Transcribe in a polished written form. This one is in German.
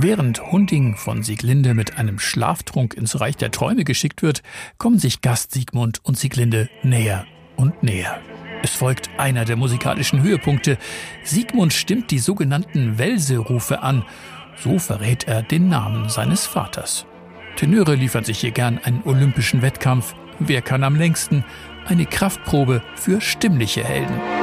Während Hunding von Sieglinde mit einem Schlaftrunk ins Reich der Träume geschickt wird, kommen sich Gast Siegmund und Sieglinde näher und näher. Es folgt einer der musikalischen Höhepunkte. Siegmund stimmt die sogenannten Welse-Rufe an. So verrät er den Namen seines Vaters. Tenöre liefern sich hier gern einen olympischen Wettkampf. Wer kann am längsten? Eine Kraftprobe für stimmliche Helden.